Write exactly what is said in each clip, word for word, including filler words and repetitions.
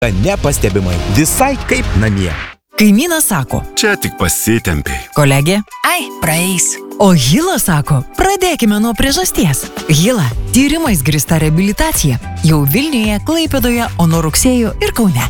nepastebimai, visai kaip namie. Kaimynas sako, čia tik pasitempiai. Kolegė, ai, praeis. O Hila sako, pradėkime nuo priežasties. Hila, tyrimais grįsta reabilitacija. Jau Vilniuje, Klaipėdoje, o nuo rugsėjo ir Kaune.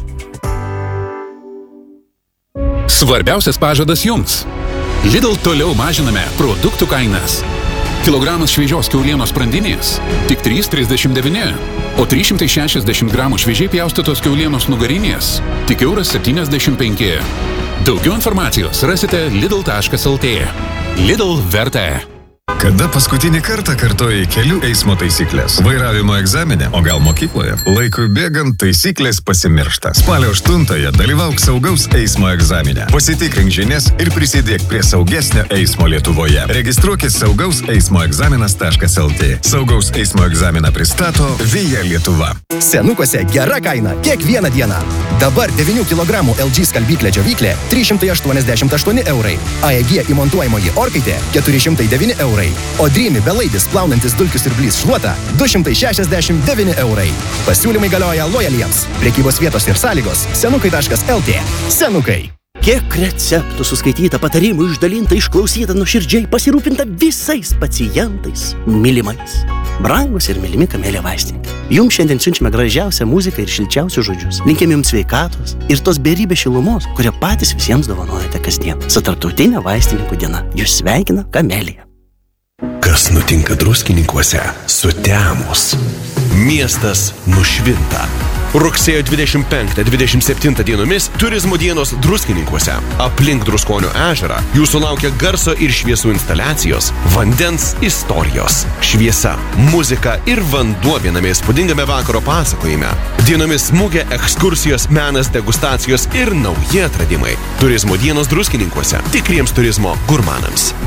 Svarbiausias pažadas jums. Lidl toliau mažiname produktų kainas. Kilogramas šviežios kiaulienos sprandinės tik trys trisdešimt devyni, o trys šimtai šešiasdešimt gramų šviežiai pjaustytos kiaulienos nugarinės tik euras septyniasdešimt penki. Daugiau informacijos rasite lidl taškas lt. Lidl verta. Kada paskutinį kartą kartojai kelių eismo taisyklės? Vairavimo egzamine, o gal mokykloje? Laikui bėgant taisyklės pasimiršta. Spalio aštuntąją dalyvauk saugaus eismo egzamine. Pasitikrink žinias ir prisidėk prie saugesnio eismo Lietuvoje. Registruokis saugaus eismo egzaminas taškas lt. Saugaus eismo egzaminą pristato Via Lietuva. Senukuose gera kaina kiekvieną dieną. Dabar devynių kilogramų L G skalbyklė džiovyklė trys šimtai aštuoniasdešimt aštuoni eurai. A E G įmontuojamoji orkaitė keturi šimtai devyni eurai. O Dreamy belaidis plaunantis dulkių siurblys šluota du šimtai šešiasdešimt devyni eurai. Pasiūlymai galioja lojaliems. Prekybos vietos ir sąlygos senukai taškas lt. Senukai. Kiek receptų suskaityta, patarimų išdalinta, išklausyta nuoširdžiai, pasirūpinta visais pacientais, mylimais. Brangus ir mylimi Kamelė vaistininkai. Jums šiandien siunčiame gražiausią muziką ir šilčiausius žodžius. Linkim jums sveikatos ir tos beribės šilumos, kurią patys visiems dovanojate kasdien. Su tarptautinė vaistininkų diena. Jūs sveikina Kamelija. Kas nutinka Druskininkuose? Sutemus. Miestas nušvinta. Rugsėjo dvidešimt penktą dvidešimt septintą dienomis turizmo dienos Druskininkuose. Aplink Druskonio ežerą jūsų laukia garso ir šviesų instaliacijos, vandens istorijos, šviesa, muzika ir vanduo viename įspūdingame vakaro pasakojime. Dienomis mugė, ekskursijos, menas, degustacijos ir nauji atradimai. Turizmo dienos Druskininkuose. Tikriems turizmo gurmanams.